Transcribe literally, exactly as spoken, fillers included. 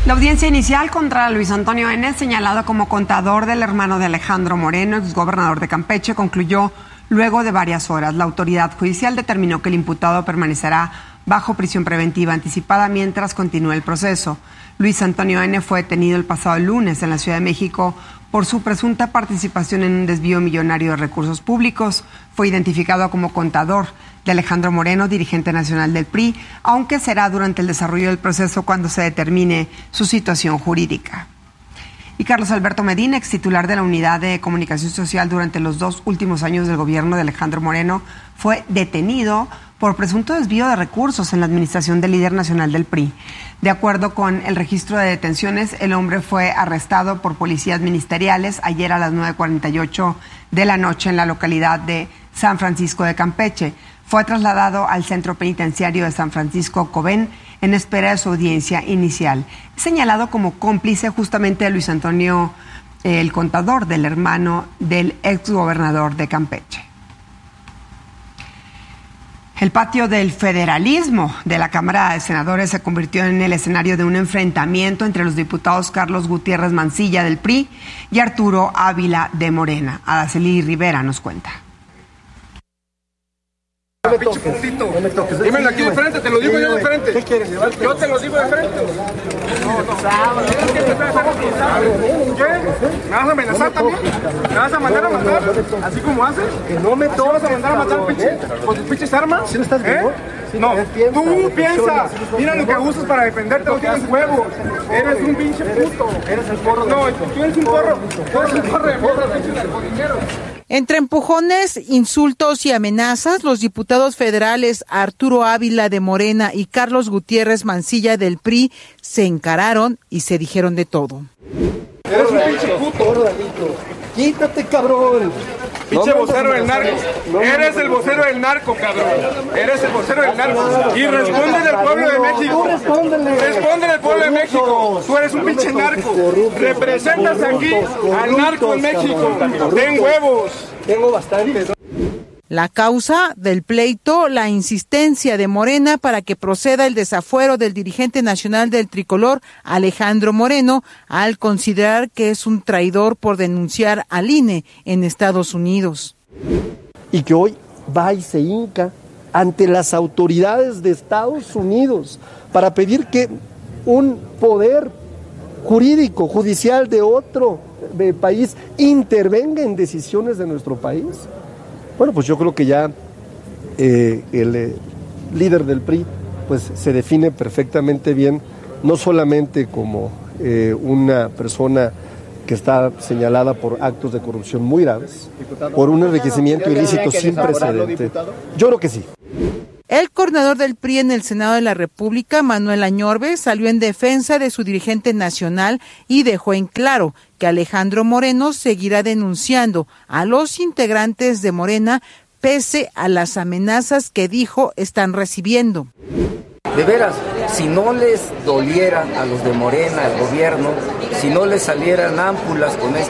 La audiencia inicial contra Luis Antonio N., señalado como contador del hermano de Alejandro Moreno, exgobernador de Campeche, concluyó luego de varias horas. La autoridad judicial determinó que el imputado permanecerá bajo prisión preventiva anticipada mientras continúe el proceso. Luis Antonio N. fue detenido el pasado lunes en la Ciudad de México por su presunta participación en un desvío millonario de recursos públicos. Fue identificado como contador de Alejandro Moreno, dirigente nacional del P R I, aunque será durante el desarrollo del proceso cuando se determine su situación jurídica. Y Carlos Alberto Medina, ex titular de la Unidad de Comunicación Social durante los dos últimos años del gobierno de Alejandro Moreno, fue detenido por presunto desvío de recursos en la administración del líder nacional del P R I. De acuerdo con el registro de detenciones, el hombre fue arrestado por policías ministeriales ayer a las nueve cuarenta y ocho de la noche en la localidad de San Francisco de Campeche. Fue trasladado al centro penitenciario de San Francisco Cobén en espera de su audiencia inicial. Es señalado como cómplice justamente de Luis Antonio, eh, el contador del hermano del exgobernador de Campeche. El patio del federalismo de la Cámara de Senadores se convirtió en el escenario de un enfrentamiento entre los diputados Carlos Gutiérrez Mancilla del P R I y Arturo Ávila de Morena. Araceli Rivera nos cuenta. No me toques, no me toques. Dímelo aquí de frente, te lo digo yo de frente. ¿Qué quieres? Yo te lo digo de frente. No, no. ¿Qué? ¿Me vas a amenazar también? ¿Me vas a mandar a matar? ¿Así como haces? Que no me toques. ¿Vas a mandar a matar con tus pinches armas? ¿Sí no estás vivo? No, tú piensas. Mira lo que usas para defenderte, no tienes huevos. Eres un pinche puto. Eres el porro. No, tú eres un porro. Tú eres un porro de porro, pinche narcodinero. Entre empujones, insultos y amenazas, los diputados federales Arturo Ávila de Morena y Carlos Gutiérrez Mancilla del P R I se encararon y se dijeron de todo. Eres un pinche puto. Quítate, cabrón. Pinche vocero del narco. Eres el vocero del narco, cabrón. Eres el vocero del narco. Y responde al pueblo de México. Responde al pueblo de México. Tú eres un pinche narco. Representas aquí al narco en México. Ten huevos. Tengo bastante. La causa del pleito, la insistencia de Morena para que proceda el desafuero del dirigente nacional del tricolor, Alejandro Moreno, al considerar que es un traidor por denunciar al I N E en Estados Unidos. Y que hoy va y se hinca ante las autoridades de Estados Unidos para pedir que un poder jurídico, judicial de otro de país intervenga en decisiones de nuestro país. Bueno, pues yo creo que ya eh, el eh, líder del P R I pues se define perfectamente bien, no solamente como eh, una persona que está señalada por actos de corrupción muy graves, por un enriquecimiento ilícito sin precedente. Yo creo que sí. El coordinador del P R I en el Senado de la República, Manuel Añorbe, salió en defensa de su dirigente nacional y dejó en claro que Alejandro Moreno seguirá denunciando a los integrantes de Morena pese a las amenazas que dijo están recibiendo. De veras, si no les doliera a los de Morena, al gobierno, si no les salieran ámpulas con esto,